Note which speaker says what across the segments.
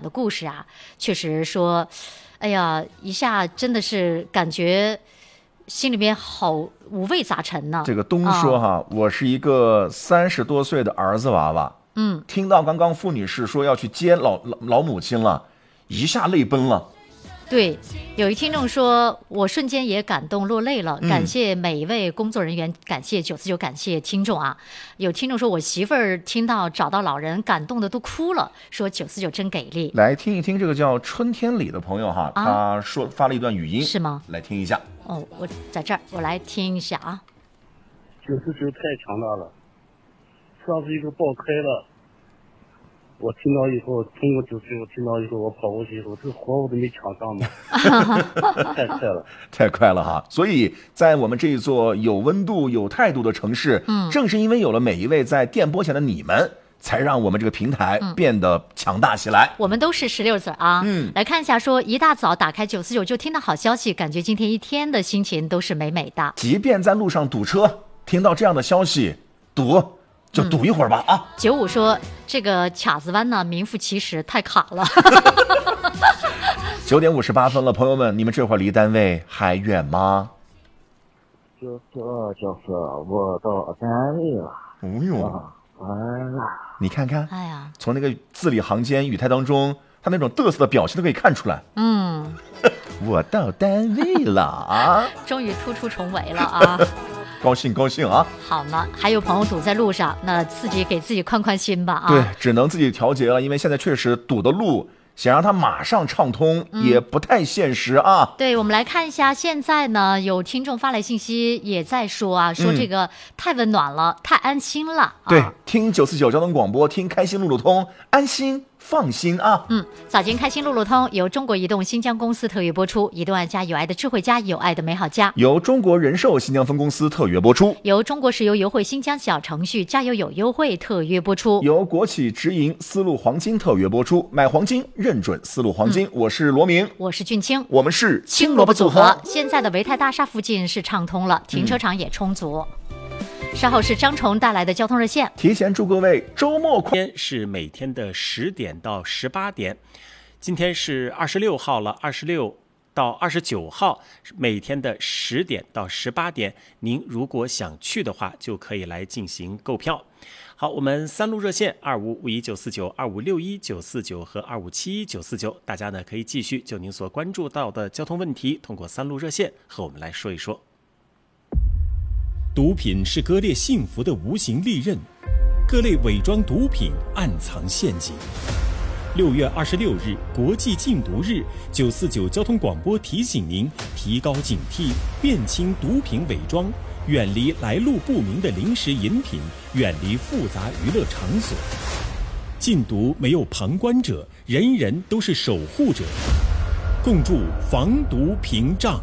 Speaker 1: 的故事啊，确实说，哎呀，一下真的是感觉心里边好五味杂陈呢。
Speaker 2: 这个东说哈，我是一个30多岁的儿子娃娃，听到刚刚傅女士说要去接老母亲了，一下泪奔了。
Speaker 1: 对，有一听众说，我瞬间也感动落泪了，感谢每一位工作人员，感谢949，感谢听众啊。有听众说，我媳妇儿听到找到老人，感动的都哭了，说949真给力。
Speaker 2: 来听一听这个叫春天里的朋友哈，他发了一段语音，
Speaker 1: 是吗？
Speaker 2: 来听一下。
Speaker 1: 哦，我在这儿，我来听一下啊。
Speaker 3: 949太强大了，上次一个爆开了。我听到以后，通过949听到以后，我跑过去以后，这活我都没抢上嘛，太快了，
Speaker 2: 太快了哈！所以在我们这一座有温度、有态度的城市，正是因为有了每一位在电波前的你们，才让我们这个平台变得强大起来。
Speaker 1: 我们都是16字啊。来看一下，说一大早打开949就听到好消息，感觉今天一天的心情都是美美的。
Speaker 2: 即便在路上堵车，听到这样的消息，就堵一会儿吧啊
Speaker 1: ！95说这个卡子湾呢，名副其实，太卡了。
Speaker 2: 9点58分了，朋友们，你们这会儿离单位还远吗？
Speaker 3: 就是，我到单位了。
Speaker 2: 哦呦，
Speaker 3: 完了！
Speaker 2: 你看看，
Speaker 1: 哎呀，
Speaker 2: 从那个字里行间、语态当中，他那种嘚瑟的表情都可以看出来。我到单位了啊！
Speaker 1: 终于突出重围了啊！
Speaker 2: 高兴啊！
Speaker 1: 好呢，还有朋友堵在路上，那自己给自己宽心吧啊！
Speaker 2: 对，只能自己调节了，因为现在确实堵的路，想让它马上畅通也不太现实啊。
Speaker 1: 对，我们来看一下，现在呢有听众发来信息也在说啊，说这个太温暖了，太安心了。
Speaker 2: 对，听949交通广播，听开心路路通，安心。放心啊！
Speaker 1: 早间开心路路通由中国移动新疆公司特约播出，移动爱家有爱的智慧家，有爱的美好家；
Speaker 2: 由中国人寿新疆分公司特约播出，
Speaker 1: 由中国石油优惠新疆小程序加油有优惠特约播出，
Speaker 2: 由国企直营丝路黄金特约播出。买黄金认准丝路黄金。我是罗明，
Speaker 1: 我是俊清，
Speaker 2: 我们是
Speaker 1: 青萝卜组合。现在的维泰大厦附近是畅通了，停车场也充足。稍后是张崇带来的交通热线。
Speaker 2: 提前祝各位周末快乐。
Speaker 4: 是每天的10点到18点，今天是26号了，26到29号，每天的10点到18点，您如果想去的话，就可以来进行购票。好，我们3路热线2551-949、2561-949和2571-949，大家呢可以继续就您所关注到的交通问题，通过3路热线和我们来说一说。
Speaker 5: 毒品是割裂幸福的无形利刃，各类伪装毒品暗藏陷阱。6月26日国际禁毒日，949交通广播提醒您提高警惕，辨清毒品伪装，远离来路不明的零食饮品，远离复杂娱乐场所。禁毒没有旁观者，人人都是守护者，共筑防毒屏障。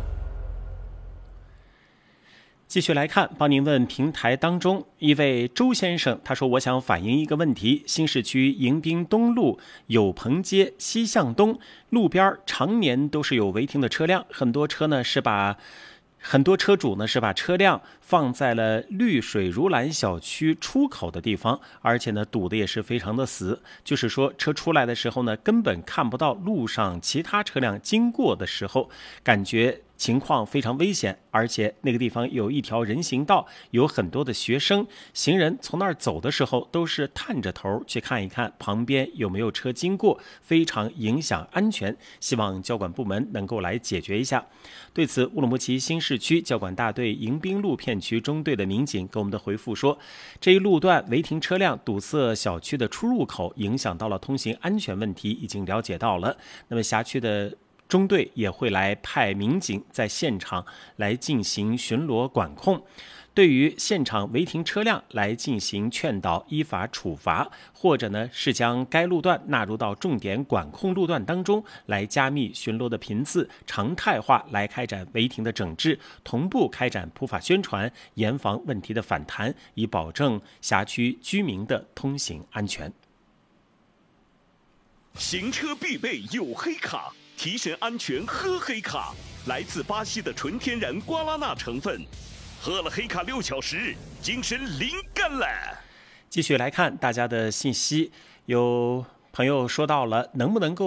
Speaker 4: 继续来看，帮您问平台当中一位周先生，他说我想反映一个问题，新市区迎宾东路友朋街西向东路边常年都是有违停的车辆，很多车主呢是把车辆放在了绿水如蓝小区出口的地方，而且呢堵的也是非常的死，就是说车出来的时候呢根本看不到路上其他车辆经过的时候，感觉情况非常危险，而且那个地方有一条人行道，有很多的学生行人从那儿走的时候都是探着头去看一看旁边有没有车经过，非常影响安全，希望交管部门能够来解决一下。对此，乌鲁木齐新市区交管大队迎宾路片区中队的民警给我们的回复说，这一路段违停车辆堵塞小区的出入口，影响到了通行安全问题，已经了解到了。那么辖区的中队也会来派民警在现场来进行巡逻管控，对于现场违停车辆来进行劝导，依法处罚，或者呢是将该路段纳入到重点管控路段当中，来加密巡逻的频次，常态化来开展违停的整治，同步开展普法宣传，严防问题的反弹，以保证辖区居民的通行安全。
Speaker 6: 行车必备有黑卡，提神安全喝黑卡，来自巴西的纯天然瓜拉纳成分，喝了黑卡6小时，精神灵感了。
Speaker 4: 继续来看大家的信息，有朋友说到了能不能够